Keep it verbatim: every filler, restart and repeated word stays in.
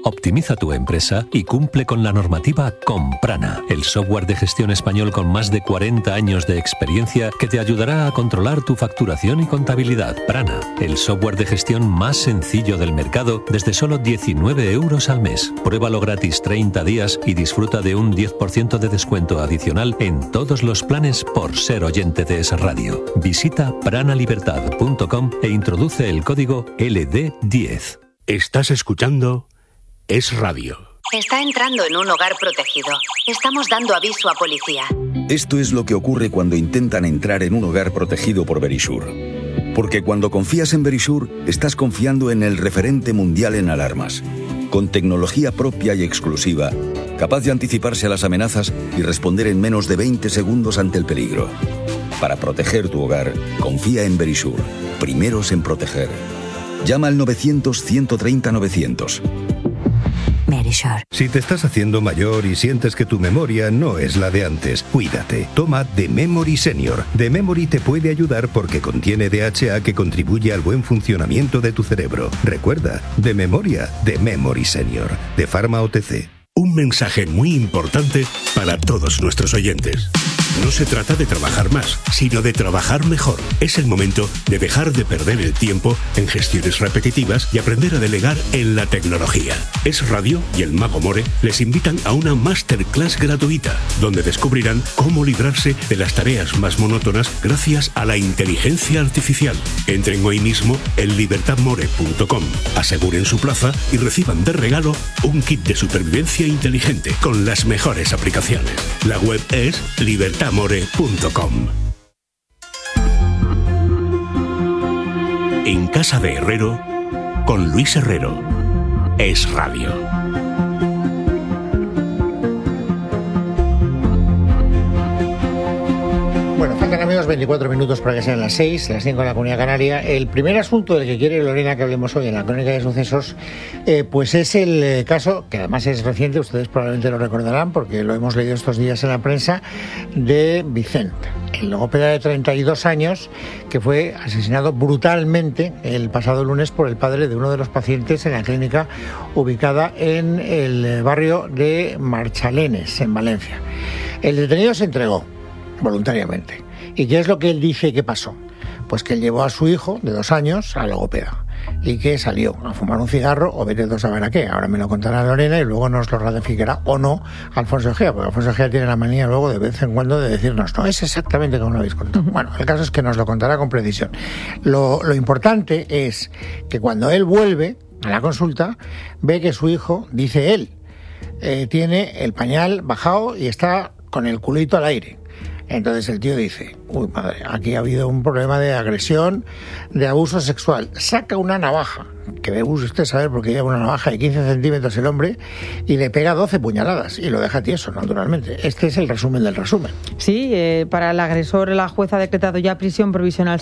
Optimiza tu empresa y cumple con la normativa con Prana, el software de gestión español con más de cuarenta años de experiencia que te ayudará a controlar tu facturación y contabilidad. Prana, el software de gestión más sencillo del mercado desde solo diecinueve euros al mes. Pruébalo gratis treinta días y disfruta de un diez por ciento de descuento adicional en todos los planes por ser oyente de Es Radio. Visita prana libertad punto com e introduce el código L D diez. Estás escuchando Es Radio. Está entrando en un hogar protegido. Estamos dando aviso a policía. Esto es lo que ocurre cuando intentan entrar en un hogar protegido por Verisure. Porque cuando confías en Verisure, estás confiando en el referente mundial en alarmas. Con tecnología propia y exclusiva, capaz de anticiparse a las amenazas y responder en menos de veinte segundos ante el peligro. Para proteger tu hogar, confía en Verisure. Primeros en proteger. Llama al novecientos, ciento treinta, novecientos. Verisure. Si te estás haciendo mayor y sientes que tu memoria no es la de antes, cuídate. Toma The Memory Senior. The Memory te puede ayudar porque contiene D H A que contribuye al buen funcionamiento de tu cerebro. Recuerda, de memoria, The Memory Senior. De Pharma O T C. Un mensaje muy importante para todos nuestros oyentes. No se trata de trabajar más, sino de trabajar mejor. Es el momento de dejar de perder el tiempo en gestiones repetitivas y aprender a delegar en la tecnología. Es Radio y el Mago More les invitan a una masterclass gratuita, donde descubrirán cómo librarse de las tareas más monótonas gracias a la inteligencia artificial. Entren hoy mismo en libertad more punto com, aseguren su plaza y reciban de regalo un kit de supervivencia inteligente con las mejores aplicaciones. La web es libertad more punto com. En casa de Herrero, con Luis Herrero. Es Radio. Bueno, faltan, amigos, veinticuatro minutos para que sean las seis, las cinco en la Comunidad Canaria. El primer asunto del que quiere Lorena que hablemos hoy en la Crónica de Sucesos, eh, pues es el eh, caso, que además es reciente, ustedes probablemente lo recordarán porque lo hemos leído estos días en la prensa, de Vicente, el logopeda de treinta y dos años que fue asesinado brutalmente el pasado lunes por el padre de uno de los pacientes en la clínica ubicada en el barrio de Marchalenes, en Valencia. El detenido se entregó voluntariamente. ¿Y qué es lo que él dice que pasó? Pues que él llevó a su hijo de dos años a logopeda y que salió a fumar un cigarro o vete a saber a qué. Ahora me lo contará Lorena y luego nos lo ratificará o no Alfonso Egea, porque Alfonso Egea tiene la manía luego de vez en cuando de decirnos no es exactamente como lo habéis contado. Bueno, el caso es que nos lo contará con precisión. Lo, lo importante es que cuando él vuelve a la consulta ve que su hijo, dice él, eh, tiene el pañal bajado y está con el culito al aire. Entonces el tío dice, uy madre, aquí ha habido un problema de agresión, de abuso sexual. Saca una navaja, que me gusta usted saber porque lleva una navaja de quince centímetros el hombre, y le pega doce puñaladas y lo deja tieso, naturalmente. Este es el resumen del resumen. Sí, eh, para el agresor la jueza ha decretado ya prisión provisional